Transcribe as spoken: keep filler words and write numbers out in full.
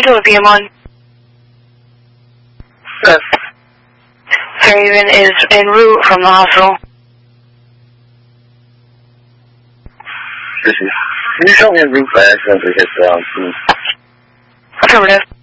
to a B M one. Yes. Fairhaven is en route from the hospital. This is, can you show me a route for accident to hit the um, Affirmative.